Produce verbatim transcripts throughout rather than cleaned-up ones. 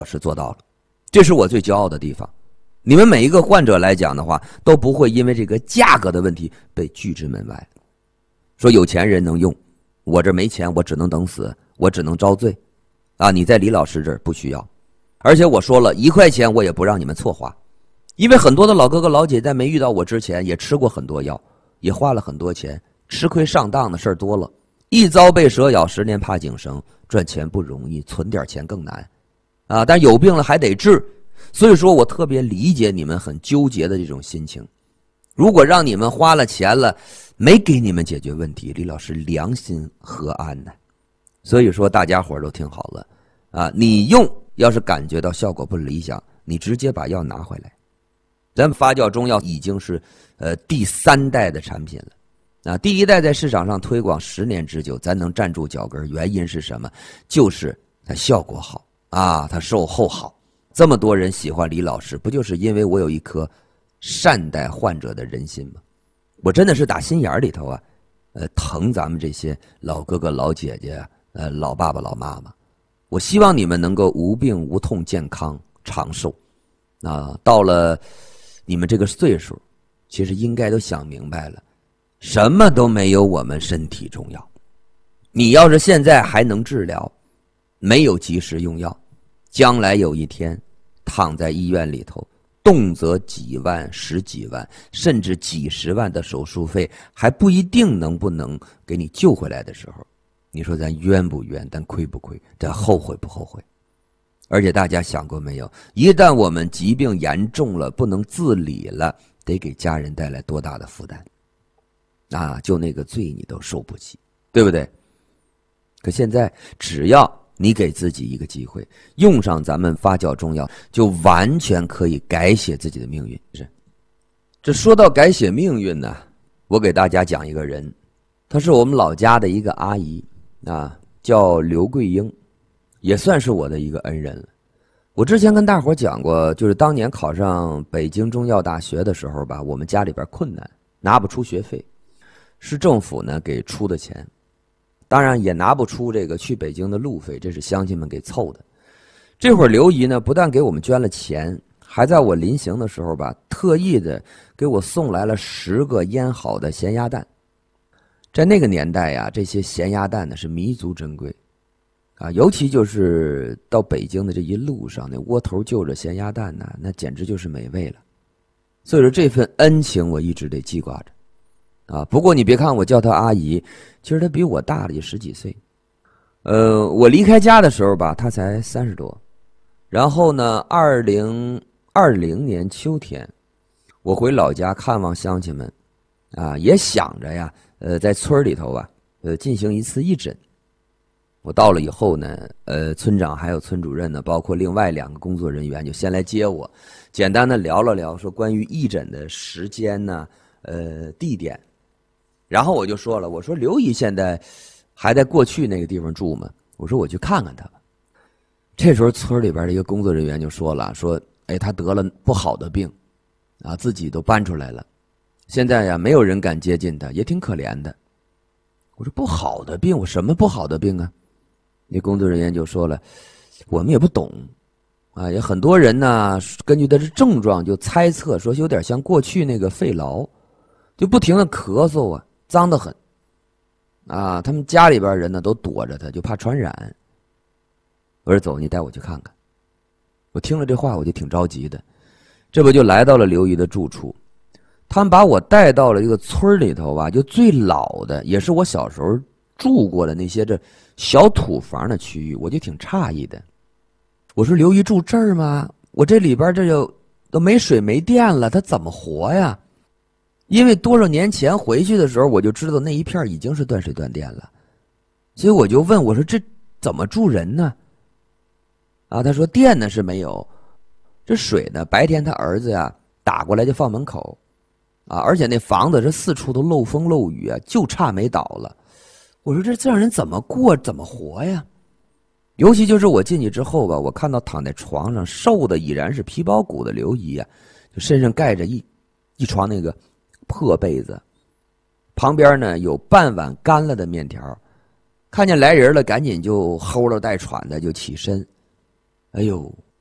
是做到了，这是我最骄傲的地方。你们每一个患者来讲的话，都不会因为这个价格的问题被拒之门外。说有钱人能用，我这没钱，我只能等死，我只能遭罪啊！你在李老师这儿不需要。而且我说了，一块钱我也不让你们错花，因为很多的老哥哥老姐在没遇到我之前也吃过很多药，也花了很多钱，吃亏上当的事儿多了。一朝被蛇咬，十年怕井绳，赚钱不容易，存点钱更难啊！但有病了还得治，所以说我特别理解你们很纠结的这种心情。如果让你们花了钱了，没给你们解决问题，李老师良心何安呢？所以说大家伙都听好了啊！你用要是感觉到效果不理想，你直接把药拿回来。咱们发酵中药已经是呃第三代的产品了啊！第一代在市场上推广十年之久，咱能站住脚跟，原因是什么？就是它效果好啊，它售后好。这么多人喜欢李老师，不就是因为我有一颗善待患者的人心吗？我真的是打心眼里头啊，呃，疼咱们这些老哥哥、老姐姐、呃，老爸爸、老妈妈。我希望你们能够无病无痛、健康长寿。啊，到了你们这个岁数，其实应该都想明白了，什么都没有我们身体重要。你要是现在还能治疗，没有及时用药，将来有一天躺在医院里头，动辄几万、十几万，甚至几十万的手术费，还不一定能不能给你救回来的时候，你说咱冤不冤？咱亏不亏？咱后悔不后悔？而且大家想过没有，一旦我们疾病严重了，不能自理了，得给家人带来多大的负担啊！就那个罪你都受不起，对不对？可现在只要你给自己一个机会，用上咱们发酵中药，就完全可以改写自己的命运。是，这说到改写命运呢，我给大家讲一个人，她是我们老家的一个阿姨啊，叫刘桂英，也算是我的一个恩人了。我之前跟大伙讲过，就是当年考上北京中药大学的时候吧，我们家里边困难，拿不出学费，是政府呢给出的钱，当然也拿不出这个去北京的路费，这是乡亲们给凑的。这会儿刘姨呢，不但给我们捐了钱，还在我临行的时候吧，特意的给我送来了十个腌好的咸鸭蛋。在那个年代呀，这些咸鸭蛋呢是弥足珍贵啊，尤其就是到北京的这一路上，那窝头就着咸鸭蛋呢，那简直就是美味了。所以说这份恩情我一直得记挂着啊。不过你别看我叫她阿姨，其实她比我大了也十几岁。呃，我离开家的时候吧，她才三十多。然后呢，二零二零年秋天，我回老家看望乡亲们，啊，也想着呀，呃，在村里头啊，呃，进行一次义诊。我到了以后呢，呃，村长还有村主任呢，包括另外两个工作人员，就先来接我，简单的聊了聊，说关于义诊的时间呢，呃，地点。然后我就说了，我说刘姨现在还在过去那个地方住吗？我说我去看看她吧。这时候村里边的一个工作人员就说了，说，哎，她得了不好的病，啊，自己都搬出来了，现在呀，没有人敢接近她，也挺可怜的。我说不好的病，我什么不好的病啊？那工作人员就说了，我们也不懂啊，也很多人呢根据他的症状就猜测说有点像过去那个肺痨，就不停的咳嗽啊，脏得很啊，他们家里边人呢都躲着他，就怕传染。我说走，你带我去看看。我听了这话我就挺着急的，这不就来到了刘姨的住处。他们把我带到了一个村里头吧，就最老的，也是我小时候住过的那些这小土房的区域，我就挺诧异的。我说刘姨住这儿吗？我这里边这就都没水没电了，他怎么活呀？因为多少年前回去的时候，我就知道那一片已经是断水断电了，所以我就问我说这怎么住人呢？啊，他说电呢是没有，这水呢白天他儿子呀打过来就放门口，啊，而且那房子这四处都漏风漏雨啊，就差没倒了。我说这这让人怎么过怎么活呀？尤其就是我进去之后吧，我看到躺在床上瘦的已然是皮包骨的刘姨啊，就身上盖着一一床那个破被子，旁边呢有半碗干了的面条，看见来人了赶紧就齁了带喘的就起身。哎呦，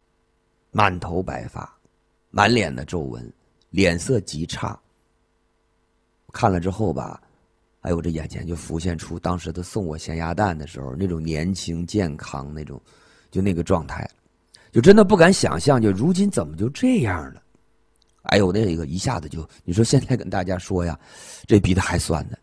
满头白发，满脸的皱纹，脸色极差。看了之后吧，哎呦，我这眼前就浮现出当时他送我咸鸭蛋的时候那种年轻健康那种，就那个状态，就真的不敢想象，就如今怎么就这样了？哎呦，那个一下子就，你说现在跟大家说呀，这鼻子还酸呢。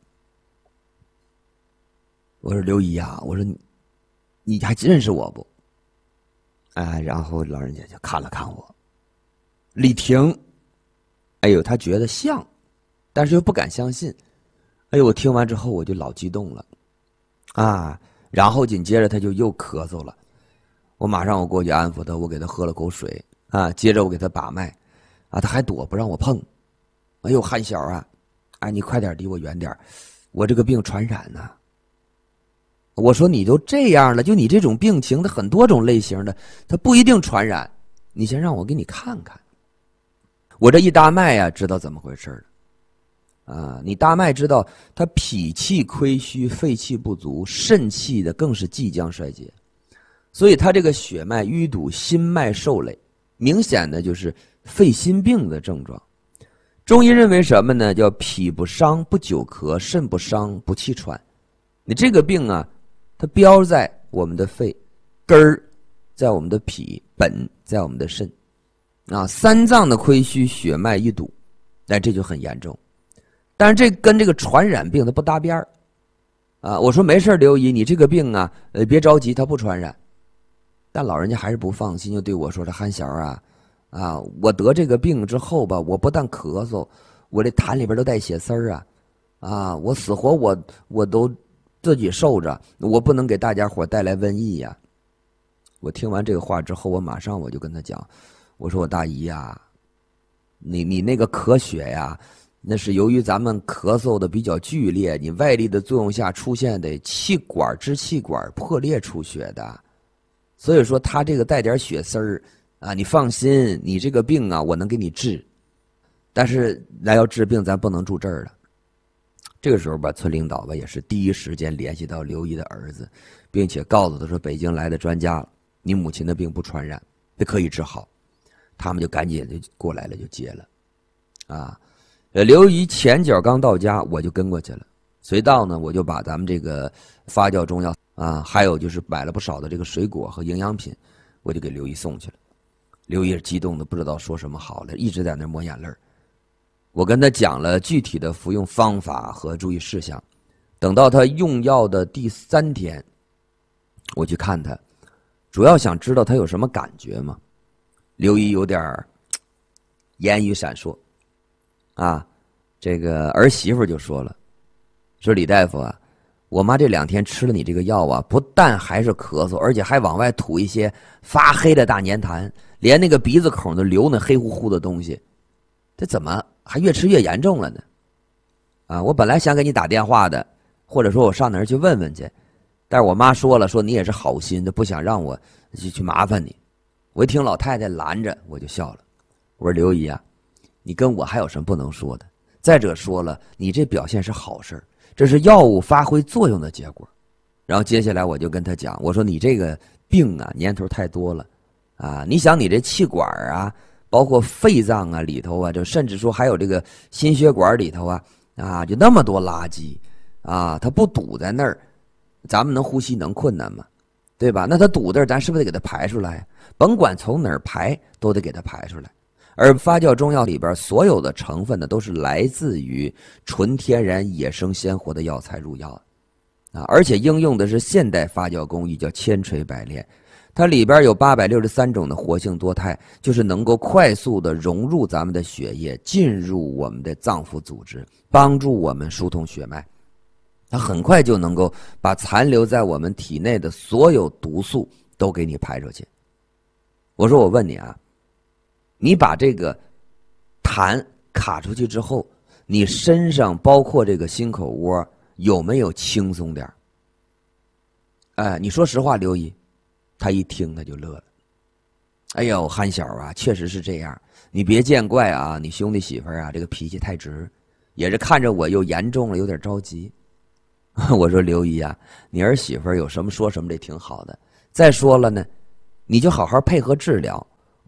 我说刘姨啊，我说你你还认识我不？哎，然后老人家就看了看我，李婷，哎呦，他觉得像，但是又不敢相信。哎呦，我听完之后我就老激动了，啊，然后紧接着他就又咳嗽了，我马上我过去安抚他，我给他喝了口水啊，接着我给他把脉，啊，他还躲不让我碰。哎呦，汉小啊，哎，你快点离我远点，我这个病传染呢、啊。我说你都这样了，就你这种病情的很多种类型的，它不一定传染，你先让我给你看看。我这一搭脉呀、啊，知道怎么回事了。啊，你搭脉知道他脾气亏虚，肺气不足，肾气的更是即将衰竭，所以他这个血脉淤堵，心脉受累，明显的就是肺心病的症状。中医认为什么呢？叫脾不伤不久咳，肾不伤不气喘。你这个病啊，它标在我们的肺，根儿在我们的脾，本在我们的肾，啊，三脏的亏虚，血脉一堵，那这就很严重。但是这跟这个传染病它不搭边儿，啊，我说没事刘姨，你这个病啊，呃，别着急，它不传染。但老人家还是不放心，就对我说：“这憨小啊，啊，我得这个病之后吧，我不但咳嗽，我这痰里边都带血丝儿啊，啊，我死活我我都自己受着，我不能给大家伙带来瘟疫呀。”我听完这个话之后，我马上我就跟他讲，我说我大姨呀，你你那个咳血呀，那是由于咱们咳嗽的比较剧烈，你外力的作用下出现的气管支气管破裂出血的，所以说他这个带点血丝儿啊，你放心，你这个病啊，我能给你治，但是来要治病，咱不能住这儿了。这个时候吧，村领导吧也是第一时间联系到刘姨的儿子，并且告诉他说，北京来的专家了，你母亲的病不传染，也可以治好。他们就赶紧就过来了，就接了，啊。呃，刘姨前脚刚到家，我就跟过去了。随到呢，我就把咱们这个发酵中药啊，还有就是买了不少的这个水果和营养品，我就给刘姨送去了。刘姨激动的不知道说什么好了，一直在那抹眼泪。我跟他讲了具体的服用方法和注意事项。等到他用药的第三天，我去看他，主要想知道他有什么感觉嘛。刘姨有点言语闪烁。啊，这个儿媳妇就说了，说李大夫啊，我妈这两天吃了你这个药啊，不但还是咳嗽，而且还往外吐一些发黑的大粘痰，连那个鼻子孔都流那黑乎乎的东西，这怎么还越吃越严重了呢？啊，我本来想给你打电话的，或者说我上哪儿去问问去，但是我妈说了，说你也是好心的，不想让我去去麻烦你。我一听老太太拦着，我就笑了，我说刘姨啊，你跟我还有什么不能说的？再者说了，你这表现是好事，这是药物发挥作用的结果。然后接下来我就跟他讲，我说你这个病啊，年头太多了，啊，你想你这气管啊，包括肺脏啊里头啊，就甚至说还有这个心血管里头啊，啊，就那么多垃圾啊，它不堵在那儿，咱们能呼吸能困难吗？对吧？那它堵那儿，咱是不是得给它排出来？甭管从哪儿排，都得给它排出来。而发酵中药里边所有的成分呢，都是来自于纯天然野生鲜活的药材入药啊，而且应用的是现代发酵工艺，叫千锤百炼。它里边有八百六十三种的活性多肽，就是能够快速的融入咱们的血液，进入我们的脏腑组织，帮助我们疏通血脉。它很快就能够把残留在我们体内的所有毒素都给你排出去。我说我问你啊，你把这个痰卡出去之后，你身上包括这个心口窝有没有轻松点？哎，你说实话，刘姨，他一听他就乐了。哎呦，憨小啊，确实是这样。你别见怪啊，你兄弟媳妇啊，这个脾气太直，也是看着我又严重了，有点着急。我说刘姨啊，你儿媳妇有什么说什么，这挺好的。再说了呢，你就好好配合治疗。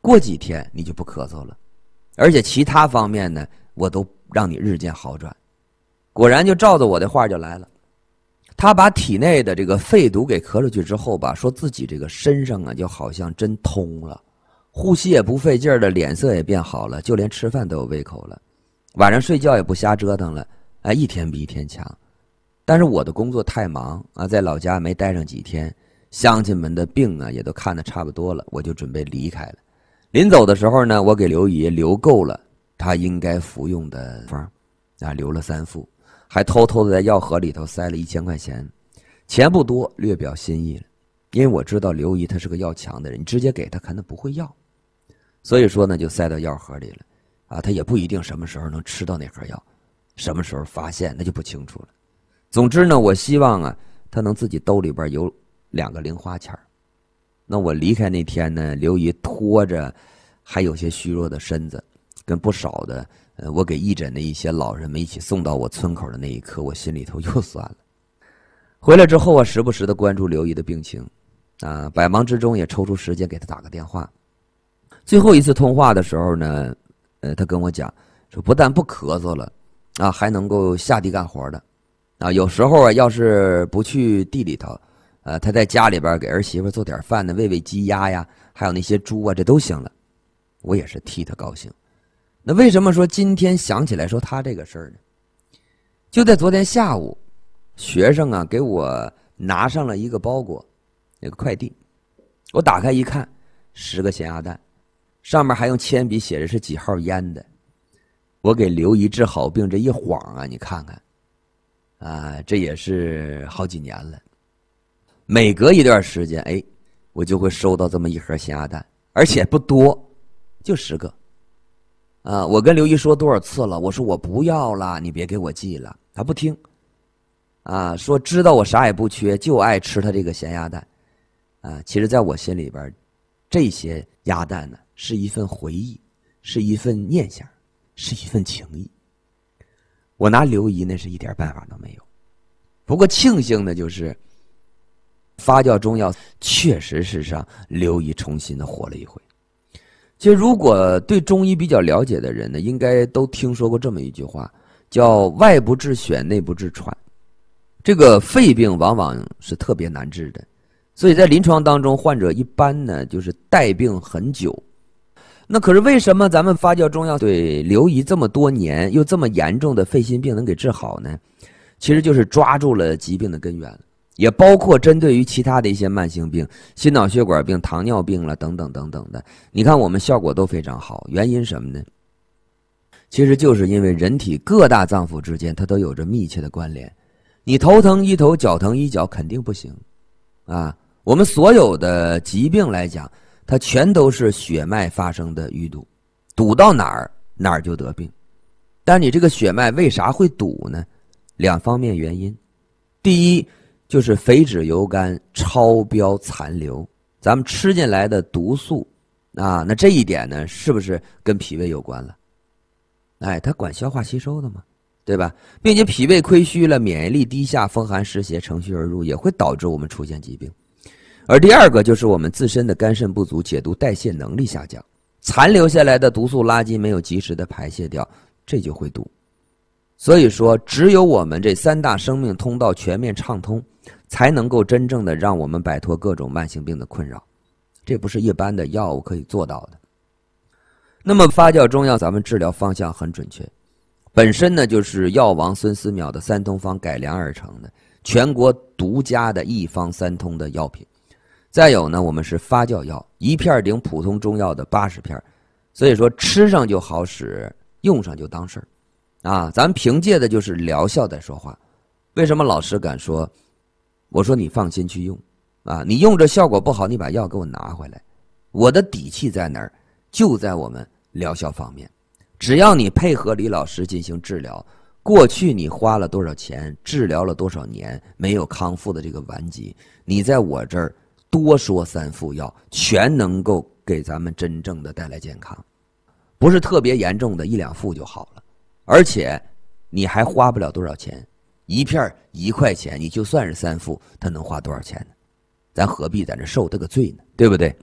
过几天你就不咳嗽了，而且其他方面呢，我都让你日渐好转。果然就照着我的话就来了。他把体内的这个废毒给咳出去之后吧，说自己这个身上啊就好像真通了，呼吸也不费劲儿的，脸色也变好了，就连吃饭都有胃口了，晚上睡觉也不瞎折腾了，哎，一天比一天强。但是我的工作太忙啊，在老家没待上几天，乡亲们的病啊也都看得差不多了，我就准备离开了。临走的时候呢，我给刘姨留够了他应该服用的方啊，留了三副，还偷偷的在药盒里头塞了一千块钱，钱不多，略表心意了。因为我知道刘姨她是个要强的人，你直接给她可能不会要，所以说呢就塞到药盒里了啊，她也不一定什么时候能吃到那盒药，什么时候发现那就不清楚了。总之呢，我希望啊她能自己兜里边有两个零花钱。那我离开那天呢，刘姨拖着还有些虚弱的身子，跟不少的呃我给义诊的一些老人们一起送到我村口的那一刻，我心里头又酸了。回来之后啊，时不时的关注刘姨的病情啊，百忙之中也抽出时间给她打个电话。最后一次通话的时候呢，呃她跟我讲说，不但不咳嗽了啊，还能够下地干活的啊，有时候啊要是不去地里头，呃她在家里边给儿媳妇做点饭呢，喂喂鸡鸭呀，还有那些猪啊，这都行了。我也是替她高兴。那为什么说今天想起来说她这个事儿呢？就在昨天下午，学生啊给我拿上了一个包裹，那个快递，我打开一看，十个咸鸭蛋，上面还用铅笔写着是几号腌的。我给刘姨治好病这一晃啊，你看看啊，这也是好几年了。每隔一段时间，哎，我就会收到这么一盒咸鸭蛋，而且不多，就十个。啊，我跟刘姨说多少次了，我说我不要了，你别给我寄了，她不听。啊，说知道我啥也不缺，就爱吃他这个咸鸭蛋。啊，其实在我心里边，这些鸭蛋呢是一份回忆，是一份念想，是一份情谊。我拿刘姨那是一点办法都没有。不过庆幸的就是发酵中药确实是让刘姨重新的活了一回。其实如果对中医比较了解的人呢，应该都听说过这么一句话，叫外不治癣，内不治喘。这个肺病往往是特别难治的，所以在临床当中，患者一般呢就是带病很久。那可是为什么咱们发酵中药对刘姨这么多年又这么严重的肺心病能给治好呢？其实就是抓住了疾病的根源，也包括针对于其他的一些慢性病，心脑血管病、糖尿病了等等等等的。你看我们效果都非常好，原因什么呢？其实就是因为人体各大脏腑之间它都有着密切的关联。你头疼医头，脚疼医脚肯定不行啊。我们所有的疾病来讲，它全都是血脉发生的淤堵，堵到哪儿哪儿就得病。但你这个血脉为啥会堵呢？两方面原因。第一就是肥脂油苷超标残留，咱们吃进来的毒素啊，那这一点呢是不是跟脾胃有关了？哎，它管消化吸收的嘛，对吧？并且脾胃亏虚了，免疫力低下，风寒湿邪乘虚而入，也会导致我们出现疾病。而第二个就是我们自身的肝肾不足，解毒代谢能力下降，残留下来的毒素垃圾没有及时的排泄掉，这就会堵。所以说只有我们这三大生命通道全面畅通，才能够真正的让我们摆脱各种慢性病的困扰，这不是一般的药物可以做到的。那么发酵中药咱们治疗方向很准确，本身呢就是药王孙思邈的三通方改良而成的，全国独家的一方三通的药品。再有呢，我们是发酵药，一片顶普通中药的八十片，所以说吃上就好使，用上就当事儿啊。咱们凭借的就是疗效在说话。为什么老师敢说？我说你放心去用啊，你用着效果不好，你把药给我拿回来。我的底气在哪儿？就在我们疗效方面。只要你配合李老师进行治疗，过去你花了多少钱，治疗了多少年没有康复的这个顽疾，你在我这儿多说三副药，全能够给咱们真正的带来健康，不是特别严重的一两副就好了。而且你还花不了多少钱，一片一块钱，你就算是三副，他能花多少钱呢？咱何必在这受这个罪呢？对不对？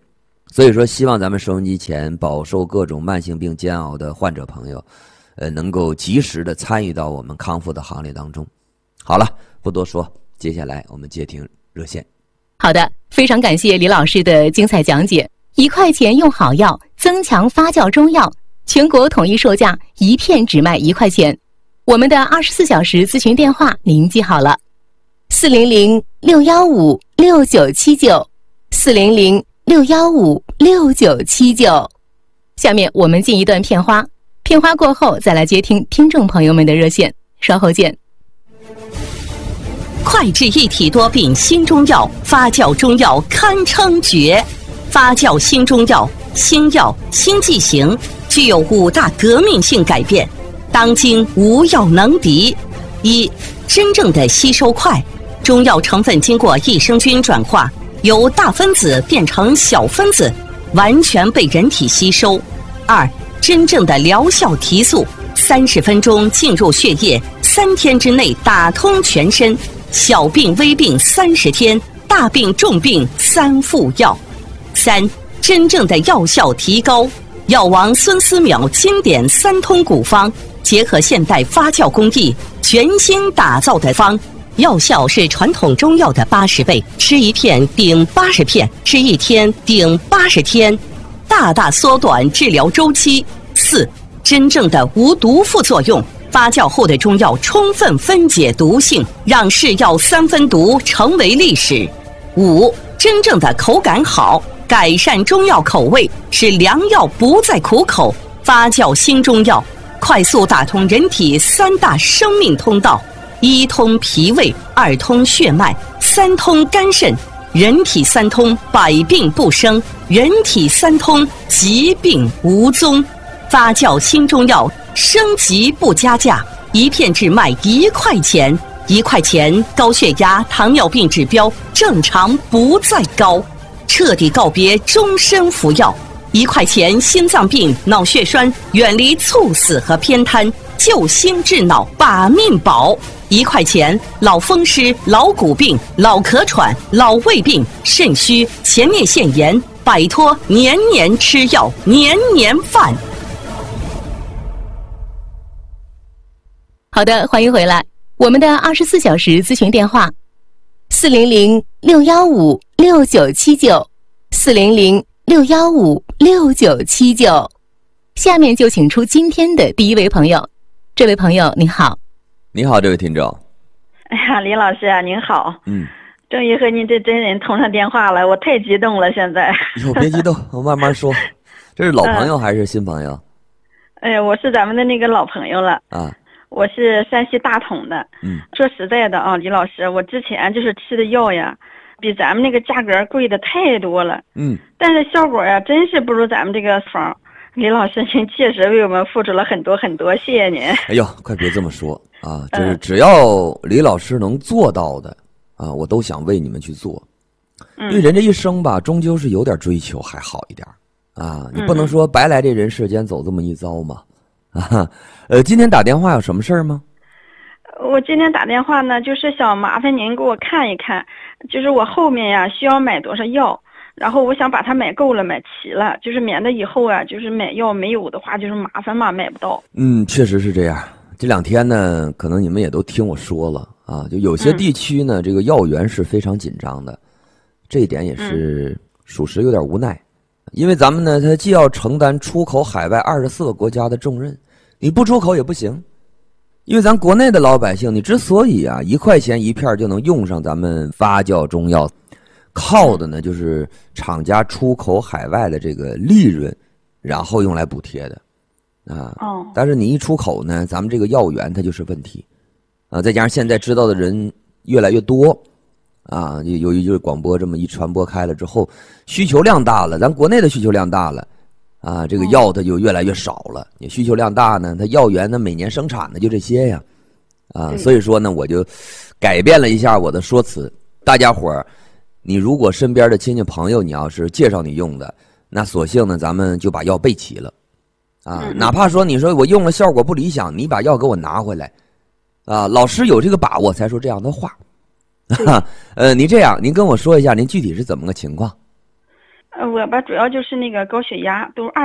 所以说，希望咱们收音机前饱受各种慢性病煎熬的患者朋友，呃，能够及时的参与到我们康复的行列当中。好了，不多说，接下来我们接听热线。 好的，非常感谢李老师的精彩讲解。一块钱用好药，增强发酵中药，全国统一售价，一片只卖一块钱。我们的二十四小时咨询电话您记好了：四零零六幺五六九七九，四零零六幺五六九七九。下面我们进一段片花，片花过后再来接听听众朋友们的热线，稍后见。 快治一体多病新中药，发酵中药堪称绝。发酵新中药，新药新剂型，具有五大革命性改变，当今无药能敌。一、真正的吸收快，中药成分经过益生菌转化，由大分子变成小分子，完全被人体吸收。二、真正的疗效提速，三十分钟进入血液，三天之内打通全身。小病微病三十天，大病重病三副药。三、真正的药效提高，药王孙思邈经典三通古方，结合现代发酵工艺，全新打造的方，药效是传统中药的八十倍，吃一片顶八十片，吃一天顶八十天，大大缩短治疗周期。四、真正的无毒副作用。发酵后的中药充分分解毒性，让是药三分毒成为历史。五、真正的口感好，改善中药口味，使良药不再苦口。发酵新中药，快速打通人体三大生命通道：一通脾胃，二通血脉，三通肝肾。人体三通，百病不生；人体三通，疾病无踪。发酵新中药，升级不加价，一片只卖一块钱，一块钱高血压、糖尿病指标正常不再高，彻底告别终身服药。一块钱心脏病、脑血栓远离猝死和偏瘫，救心治脑把命保。一块钱老风湿、老骨病、老咳喘、老胃病、肾虚、前列腺炎，摆脱年年吃药、年年犯。 好的，欢迎回来。我们的二十四小时咨询电话：四零零六幺五六九七九，四零零六幺五六九七九。下面就请出今天的第一位朋友。这位朋友你好。 你好，这位听众。 哎呀，李老师啊，您好。 嗯。 终于和您这真人通上电话了，我太激动了，现在。 哟，别激动，我慢慢说。这是老朋友还是新朋友？ 哎呀，我是咱们的那个老朋友了。 啊。 我是山西大同的。 嗯。 说实在的啊，李老师，我之前就是吃的药呀，比咱们那个价格贵的太多了。 嗯。 但是效果呀，真是不如咱们这个方。李老师，您确实为我们付出了很多很多，谢谢您。 哎呦，快别这么说啊！就是只要李老师能做到的啊，我都想为你们去做。因为人这一生吧，终究是有点追求还好一点啊。你不能说白来这人世间走这么一遭嘛。啊，呃，今天打电话有什么事儿吗？ 我今天打电话呢，就是想麻烦您给我看一看，就是我后面呀需要买多少药，然后我想把它买够了、买齐了，就是免得以后啊，就是买药没有的话，就是麻烦嘛，买不到。 嗯，确实是这样。这两天呢，可能你们也都听我说了啊，就有些地区呢，嗯、这个药源是非常紧张的，这一点也是属实有点无奈，嗯、因为咱们呢，它既要承担出口海外二十四个国家的重任。你不出口也不行，因为咱国内的老百姓，你之所以啊一块钱一片就能用上咱们发酵中药，靠的呢就是厂家出口海外的这个利润，然后用来补贴的，啊。 哦。 但是你一出口呢，咱们这个药源它就是问题，啊，再加上现在知道的人越来越多，啊，由于就是广播这么一传播开了之后，需求量大了，咱国内的需求量大了。啊，这个药它就越来越少了。你需求量大呢，它药源呢每年生产的就这些呀，啊，所以说呢，我就改变了一下我的说辞。大家伙儿，你如果身边的亲戚朋友，你要是介绍你用的，那索性呢，咱们就把药备齐了，啊，哪怕说你说我用了效果不理想，你把药给我拿回来，啊，老师有这个把握才说这样的话。呃，您这样，您跟我说一下，您具体是怎么个情况？ 呃，我吧主要就是那个高血压，都二